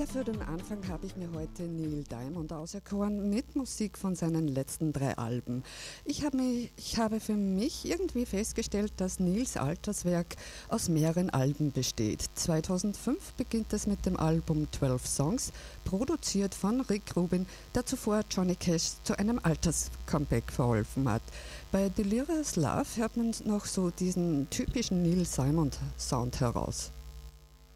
Ja, für den Anfang habe ich mir heute Neil Diamond auserkoren mit Musik von seinen letzten 3 Alben. Ich habe für mich irgendwie festgestellt, dass Neils Alterswerk aus mehreren Alben besteht. 2005 beginnt es mit dem Album 12 Songs, produziert von Rick Rubin, der zuvor Johnny Cash zu einem Alterscomeback verholfen hat. Bei Delirious Love hört man noch so diesen typischen Neil Simon Sound heraus.